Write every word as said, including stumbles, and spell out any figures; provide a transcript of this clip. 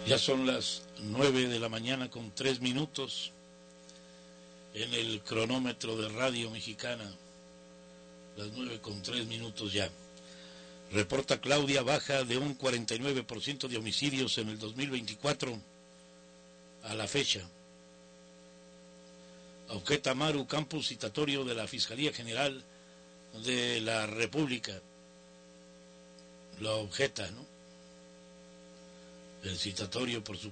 Ya son las nueve de la mañana con tres minutos en el cronómetro de Radio Mexicana. Las nueve con tres minutos ya. Reporta Claudia baja de un cuarenta y nueve por ciento de homicidios en el dos mil veinticuatro a la fecha. Objeta Maru campus citatorio de la Fiscalía General de la República. Lo objeta, ¿no? El citatorio, por su